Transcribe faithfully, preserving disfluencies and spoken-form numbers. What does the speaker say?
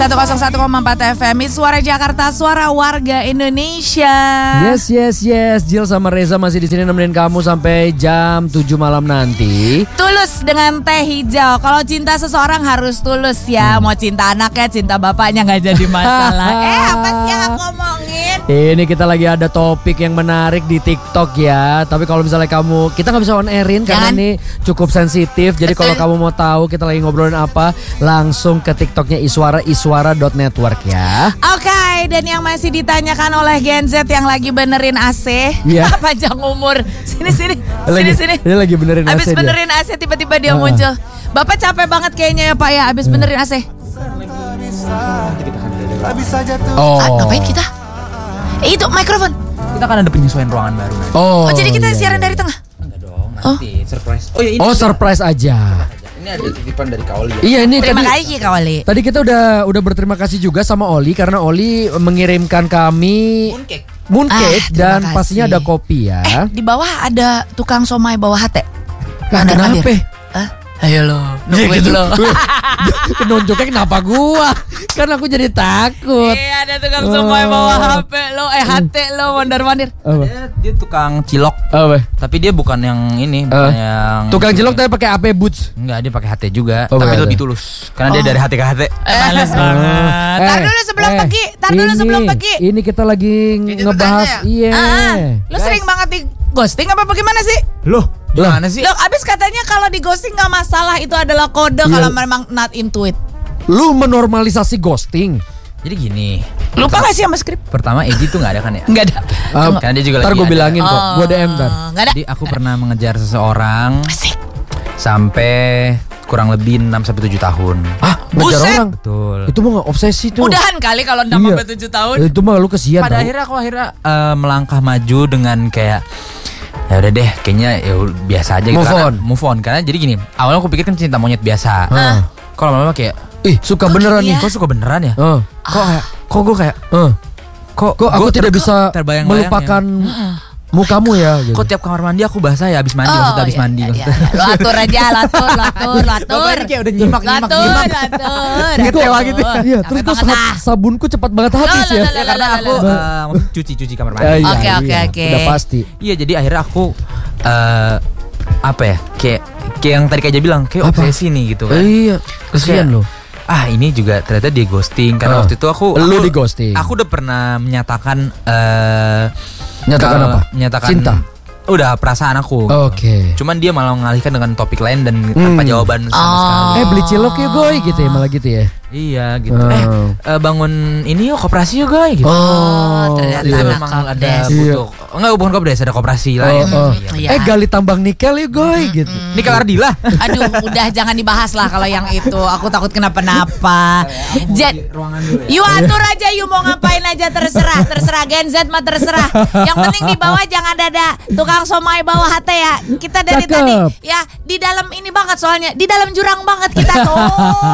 seratus satu koma empat F M, Suara Jakarta, suara warga Indonesia. Yes, yes, yes. Jill sama Reza masih di sini nemenin kamu sampai jam tujuh malam nanti. Tulus dengan teh hijau. Kalau cinta seseorang harus tulus ya. Mau cinta anaknya, cinta bapaknya gak jadi masalah. eh, apa sih yang aku omongin? Ini kita lagi ada topik yang menarik di TikTok ya. Tapi kalau misalnya kamu, kita gak bisa on airin karena ini cukup sensitif. Jadi kalau kamu mau tahu kita lagi ngobrolin apa, langsung ke TikToknya Iswara, iswara dot network ya. Oke, okay, dan yang masih ditanyakan oleh Gen Z yang lagi benerin A C, yeah. panjang umur. Sini sini, lagi, sini sini. Dia lagi benerin A C. Abis benerin A C tiba-tiba dia uh. muncul. Bapak capek banget kayaknya ya Pak ya, abis uh. benerin A C. Oh. Ah, ngapain kita? Eh, itu mikrofon. Kita kan ada penyesuaian ruangan baru nanti. Oh, oh jadi kita iya, siaran iya. dari tengah? Enggak dong, nanti oh. surprise. Oh ya ini. Oh surprise aja. Ini ada titipan dari Kak Oli ya. Iya ini terima tadi, kasih Kak Oli. Tadi kita udah udah berterima kasih juga sama Oli karena Oli mengirimkan kami mooncake, mooncake ah, dan kasih. pastinya ada kopi ya. Eh, di bawah ada tukang somai bawah hate. Nah, kenapa? Hah? Ayo lo, nungguin gitu. lo. Nunjuknya kenapa gua? Kan aku jadi takut. Iya ada tukang somai bawah H P lo, eh H T lo mondar-mandir. Dia, dia tukang cilok. Apa? Tapi dia bukan yang ini, bukan uh, yang tukang cilok tapi pakai A P Boots. Enggak, dia pakai H T juga, oh, tapi betul. lebih tulus. Karena oh. dia dari H T ke H T. Eh, males banget. Tar dulu sebelum eh, pergi, tar dulu ini, sebelum pergi. Ini kita lagi Ini ngebahas iya. Ah, ah. Lo sering banget di ghosting apa bagaimana sih? Loh, gimana sih? Loh, abis katanya kalau di ghosting gak masalah, itu adalah kode iya. Kalau memang not into it. Lu menormalisasi ghosting. Jadi gini, lupa gak sih sama skrip? Pertama Egi tuh gak ada kan ya? Gak ada. um, Karena dia juga ntar lagi gue ada. bilangin kok, oh, gue D M ntar. Gak ada. Jadi aku pernah mengejar seseorang Asik. Sampai kurang lebih enam sampai tujuh tahun. Ah, ngejar Buset. orang? Betul. Itu mah gak obsesi tuh. Udahan kali kalau enam sampai tujuh tahun. Itu mah lu kesian. Pada tau. akhirnya aku akhirnya uh, melangkah maju dengan kayak ya udah deh, kayaknya ya biasa aja gitu. Move karena, on. Move on. Karena jadi gini, awalnya aku pikir kan cinta monyet biasa. Uh. Kok lama-lama kayak, ih suka oh, beneran iya? nih. kok suka beneran ya? Uh. Kok kayak, kok gue kayak, Uh. kok, Kok aku gua tidak ter- bisa terbayang-bayang melupakan ya. mukamu ya gitu. Kok tiap kamar mandi aku basah ya abis mandi, Oh, maksudnya abis iya, mandi iya, maksudnya. iya. Lo atur aja, lo atur, lo atur, lo atur. Bapaknya kayak udah nyimak, nyimak, Latur, nyimak. latur. Kecewa gitu. Iya, terus kok sab- sabunku cepat banget habis Loh, ya. loh, loh, Ya karena loh, aku loh, loh. uh, maksudnya cuci-cuci kamar mandi. Ya, iya, Oke, oke, iya. oke. Udah pasti. Iya, jadi akhirnya aku uh, apa ya? Kayak kayak yang tadi Kak Eja bilang, kayak Apa? obsesi nih gitu kan. Eh, iya, Terus kesian kayak, lo. Ah ini juga ternyata dia ghosting. Karena Uh. waktu itu aku Lu aku, di ghosting. Aku udah pernah menyatakan uh, Nyatakan ke- apa? Menyatakan Cinta. Udah perasaan aku. Oke. Okay. Cuman dia malah mengalihkan dengan topik lain dan tanpa Hmm. jawaban sama Oh. sekali. Eh beli cilok ya goy gitu ya, malah gitu ya. Iya gitu. Oh. Eh uh, bangun ini yuk koperasi yuk guys gitu. Oh, ternyata Itu anak memang ada kopdes. butuh. Enggak, bukan kopdes, ada koperasi lain. Oh, oh. Iya. Eh gali tambang nikel ya goy gitu. Nikel Ardila. Aduh, udah jangan dibahas lah kalau yang itu. Aku takut kenapa-napa. Jet, Ruangan dulu ya. you atur aja, you mau ngapain aja terserah, terserah Gen Z mah terserah. Yang penting di bawah jangan ada tukang somai bawah H T ya. Kita dari Cakep. tadi ya di dalam ini banget soalnya, di dalam jurang banget kita tuh.